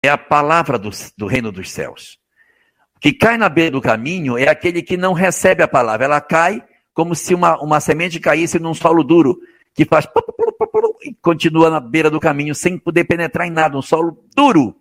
é a palavra do reino dos céus. O que cai na beira do caminho é aquele que não recebe a palavra. Ela cai como se uma semente caísse num solo duro, que faz e continua na beira do caminho sem poder penetrar em nada, um solo duro.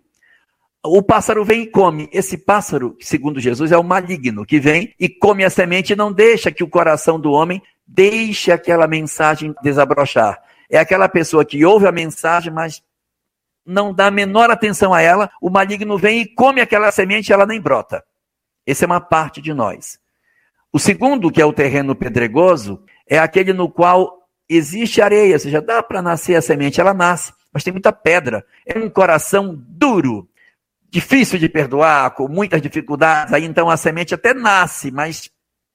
O pássaro vem e come. Esse pássaro, segundo Jesus, é o maligno, que vem e come a semente e não deixa que o coração do homem deixe aquela mensagem desabrochar. É aquela pessoa que ouve a mensagem, mas não dá a menor atenção a ela. O maligno vem e come aquela semente e ela nem brota. Essa é uma parte de nós. O segundo, que é o terreno pedregoso, é aquele no qual existe areia, ou seja, dá para nascer a semente, ela nasce, mas tem muita pedra. É um coração duro, difícil de perdoar, com muitas dificuldades. Aí então a semente até nasce, mas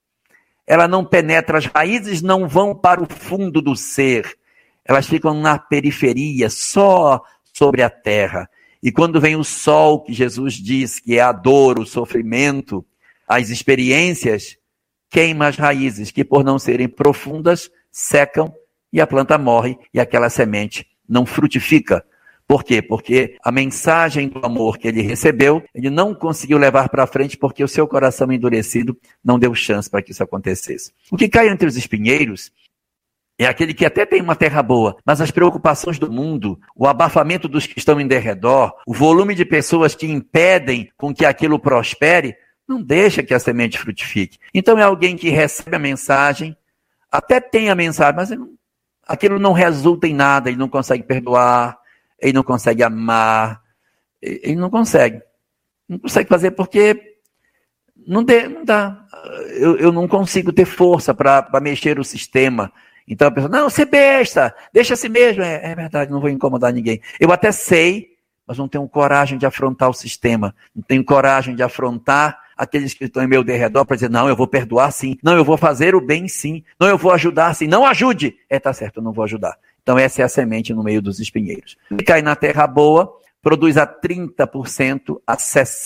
ela não penetra, as raízes não vão para o fundo do ser. Elas ficam na periferia, só sobre a terra. E quando vem o sol, que Jesus diz que é a dor, o sofrimento, as experiências, queima as raízes, que por não serem profundas, secam e a planta morre e aquela semente não frutifica. Por quê? Porque a mensagem do amor que ele recebeu, ele não conseguiu levar para frente porque o seu coração endurecido não deu chance para que isso acontecesse. O que cai entre os espinheiros é aquele que até tem uma terra boa, mas as preocupações do mundo, o abafamento dos que estão em derredor, o volume de pessoas que impedem com que aquilo prospere, não deixa que a semente frutifique. Então é alguém que recebe a mensagem, até tem a mensagem, mas aquilo não resulta em nada, ele não consegue perdoar, ele não consegue amar, ele não consegue. Não consegue fazer porque não dá. Eu não consigo ter força para mexer o sistema. Então a pessoa, não, você é besta, deixa assim mesmo. É verdade, não vou incomodar ninguém. Eu até sei, mas não tenho coragem de afrontar o sistema. Não tenho coragem de afrontar aqueles que estão em meu derredor para dizer, não, eu vou perdoar sim. Não, eu vou fazer o bem sim. Não, eu vou ajudar sim. Não ajude. Tá certo, eu não vou ajudar. Então essa é a semente no meio dos espinheiros. E cai na terra boa, produz a 30%, a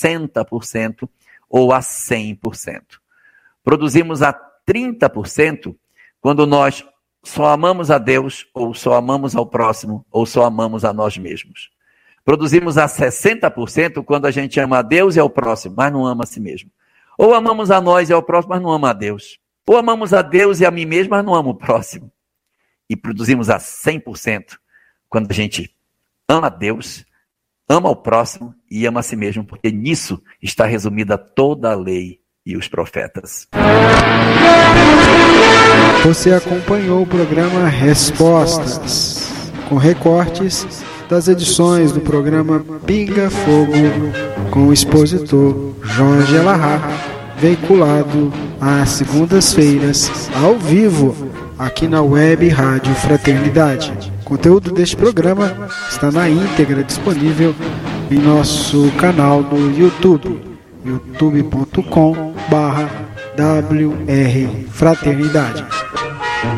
60% ou a 100%. Produzimos a 30% quando nós só amamos a Deus, ou só amamos ao próximo, ou só amamos a nós mesmos. Produzimos a 60% quando a gente ama a Deus e ao próximo, mas não ama a si mesmo. Ou amamos a nós e ao próximo, mas não ama a Deus. Ou amamos a Deus e a mim mesmo, mas não ama o próximo. E produzimos a 100% quando a gente ama a Deus, ama o próximo e ama a si mesmo, porque nisso está resumida toda a lei e os profetas. Você acompanhou o programa Respostas, com recortes das edições do programa Pinga Fogo, com o expositor Jorge Elahá, veiculado às segundas-feiras, ao vivo, aqui na Web Rádio Fraternidade. O conteúdo deste programa está na íntegra disponível em nosso canal no YouTube, youtube.com/WR Fraternidade.